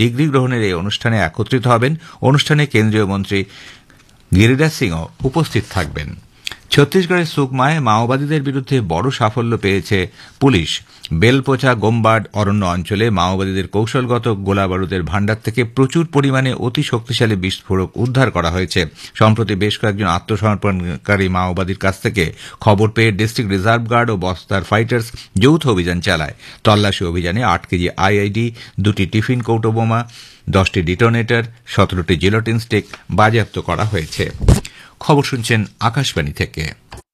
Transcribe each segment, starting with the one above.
Degree গ্রহণের এই অনুষ্ঠানে একত্রিত হবেন। অনুষ্ঠানে কেন্দ্রীয় মন্ত্রী গিরিরাজ সিংও উপস্থিত থাকবেন। ছত্তিশগড়ের সুকমায় মাওবাদীদের বিরুদ্ধে বড় সাফল্য পেয়েছে পুলিশ। বেলপোচা গোমবাড অরণ্য অঞ্চলে মাওবাদীদের কৌশলগত গোলাবারুদের ভাণ্ডার থেকে প্রচুর পরিমাণে অতি শক্তিশালী বিস্ফোরক উদ্ধার করা হয়েছে। সম্প্রতি বেশ কয়েকজন আত্মসমর্পণকারী মাওবাদীর কাছ থেকে খবর পেয়ে ডিস্ট্রিক্ট রিজার্ভ গার্ড ও বস্তার ফাইটার্স যৌথ অভিযান চালায়। তল্লাশি অভিযানে 8 কেজি আইআইডি, 2টি টিফিন কৌটো বোমা, 10টি ডিটোনেটর, 17টি জিলোটিন স্টিক বাজেয়াপ্ত করা হয়েছে। খবর শুনছেন আকাশবাণী থেকে।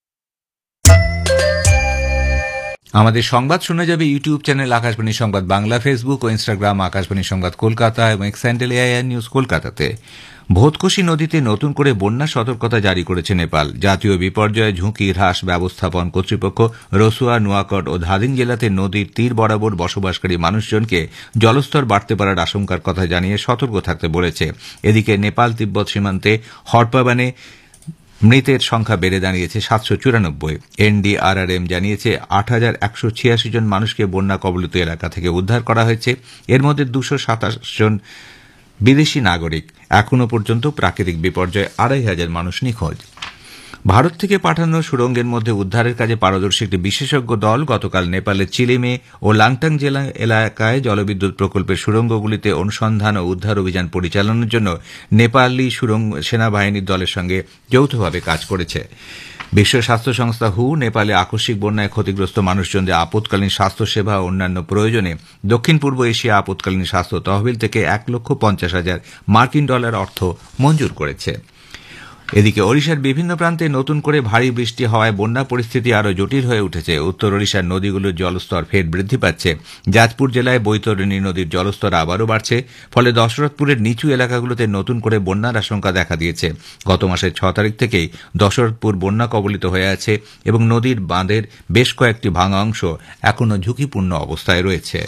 আমাদের সংবাদ শোনা যাবে ইউটিউব চ্যানেল আকাশবাণী সংবাদ বাংলা, ফেসবুক ও ইনস্টাগ্রাম আকাশবাণী সংবাদ কলকাতা এবং এক্স হ্যান্ডেল এআইআর নিউজ কলকাতাতে। ভোতকোশি নদীতে নতুন করে বন্যা সতর্কতা জারি করেছে নেপাল। জাতীয় বিপর্যয় ঝুঁকি হ্রাস ব্যবস্থাপন কর্তৃপক্ষ রসুয়া, নোয়াকট ও ধাদিং জেলাতে নদীর তীর বরাবর বসবাসকারী মানুষজনকে জলস্তর বাড়তে পারার আশঙ্কার কথা জানিয়ে সতর্ক থাকতে বলেছে। এদিকে নেপাল তিব্বত সীমান্তে হরপাবানে মৃতের সংখ্যা বেড়ে দাঁড়িয়েছে 794। এনডিআরআরএম জানিয়েছে 8186 জন মানুষকে বন্যা কবলিত এলাকা থেকে উদ্ধার করা হয়েছে। এর মধ্যে 227 জন বিদেশি নাগরিক। এখনও পর্যন্ত প্রাকৃতিক বিপর্যয়ে 2500 মানুষ নিখোঁজ। ভারত থেকে পাঠানো সুড়ঙ্গের মধ্যে উদ্ধারের কাজে পারদর্শী একটি বিশেষজ্ঞ দল গতকাল নেপালের চিলিমে ও লাংটাং জেলা এলাকায় জলবিদ্যুৎ প্রকল্পের সুড়ঙ্গগুলিতে অনুসন্ধান ও উদ্ধার অভিযান পরিচালনার জন্য নেপালি সেনাবাহিনীর দলের সঙ্গে যৌথভাবে কাজ করেছে। বিশ্ব স্বাস্থ্য সংস্থা হু নেপালে আকস্মিক বন্যায় ক্ষতিগ্রস্ত মানুষজনদের আপৎকালীন স্বাস্থ্যসেবা ও অন্যান্য প্রয়োজনে দক্ষিণ পূর্ব এশিয়া আপৎকালীন স্বাস্থ্য তহবিল থেকে $1,50,000 মার্কিন অর্থ মঞ্জুর করেছে। এদিকে ওড়িশার বিভিন্ন প্রান্তে নতুন করে ভারী বৃষ্টি হওয়ায় বন্যা পরিস্থিতি আরও জটিল হয়ে উঠেছে। উত্তর ওড়িশার নদীগুলোর জলস্তর ফের বৃদ্ধি পাচ্ছে। যাজপুর জেলায় বৈতরণী নদীর জলস্তর আবারও বাড়ছে, ফলে দশরথপুরের নিচু এলাকাগুলোতে নতুন করে বন্যার আশঙ্কা দেখা দিয়েছে। গত মাসের 6 তারিখ থেকেই দশরথপুর বন্যা কবলিত হয়ে আছে এবং নদীর বাঁধের বেশ কয়েকটি ভাঙা অংশ এখনও ঝুঁকিপূর্ণ অবস্থায় রয়েছে।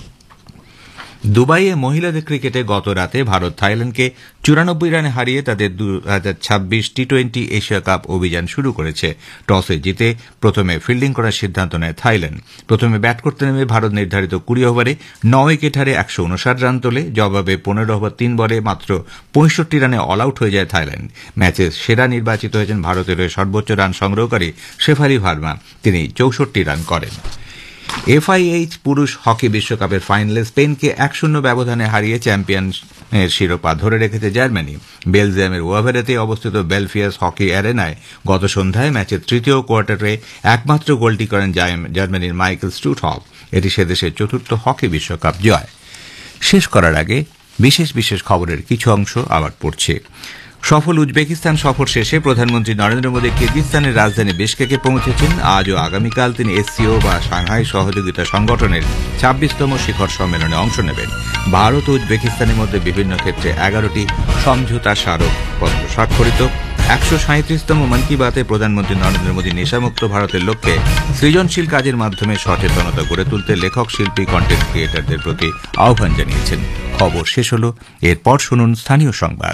দুবাইয়ে মহিলাদের ক্রিকেটে গত রাতে ভারত থাইল্যান্ডকে 94 রানে হারিয়ে তাদের 2026 টি-20 এশিয়া কাপ অভিযান শুরু করেছে। টসে জিতে প্রথমে ফিল্ডিং করার সিদ্ধান্ত নেয় থাইল্যান্ড। প্রথমে ব্যাট করতে নেমে ভারত নির্ধারিত 20 ওভারে 9 উইকেট হারে 159 রান তোলে। জবাবে 15 ওভার 3 বলে মাত্র 65 রানে অল আউট হয়ে যায় থাইল্যান্ড। ম্যাচের সেরা নির্বাচিত হয়েছেন ভারতের হয়ে সর্বোচ্চ রান সংগ্রহকারী শেফালি ভার্মা। তিনি 64 রান করেন। এফআইএইচ পুরুষ হকি বিশ্বকাপের ফাইনালে স্পেনকে 1-0 ব্যবধানে হারিয়ে চ্যাম্পিয়নের শিরোপা ধরে রেখেছে জার্মানি। বেলজিয়ামের ওয়াভারেতে অবস্থিত বেলফিয়াস হকি অ্যারেনায় গত সন্ধ্যায় ম্যাচের তৃতীয় কোয়ার্টারে একমাত্র গোলটি করেন জার্মানির মাইকেল স্টুটহফ। এটি সেদেশের চতুর্থ হকি বিশ্বকাপ জয়। শেষ করার আগে বিশেষ বিশেষ খবরের কিছু অংশ আবার পড়ছে। সফল উজবেকিস্তান সফর শেষে প্রধানমন্ত্রী নরেন্দ্র মোদী কিরগিজস্তানের রাজধানী বিশকেকে পৌঁছেছেন। আজ ও আগামীকাল তিনি এসসিও বা সাংহাই সহযোগিতা সংগঠনের 26তম শিখর সম্মেলনে অংশ নেবেন। ভারত ও উজবেকিস্তানের মধ্যে বিভিন্ন ক্ষেত্রে 11টি সমঝোতা স্মারকপত্র স্বাক্ষরিত। 137তম মন কি বাতে প্রধানমন্ত্রী নরেন্দ্র মোদী নেশামুক্ত ভারতের লক্ষ্যে সৃজনশীল কাজের মাধ্যমে সচেতনতা গড়ে তুলতে লেখক, শিল্পী, কন্টেন্ট ক্রিয়েটরদের প্রতি আহ্বান জানিয়েছেন। খবর শেষ হল। এরপর শুনুন স্থানীয় সংবাদ।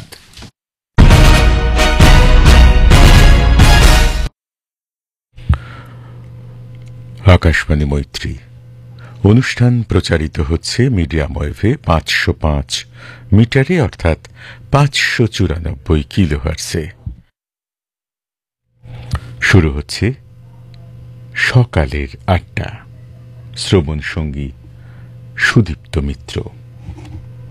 আকাশবাণী মৈত্রী অনুষ্ঠান প্রচারিত হচ্ছে মিডিয়াম ওয়েভে 505 মিটারে অর্থাৎ 594 কিলোহার্টজে। শুরু হচ্ছে সকালের 8টা। শ্রবণ সঙ্গী সুদীপ্ত মিত্র।